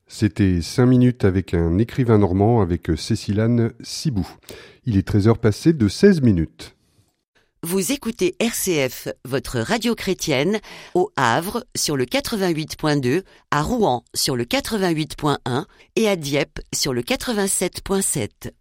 C'était 5 minutes avec un écrivain normand avec Cécilane Cibou. Il est 13h passé de 16 minutes. Vous écoutez RCF, votre radio chrétienne, au Havre sur le 88.2, à Rouen sur le 88.1 et à Dieppe sur le 87.7.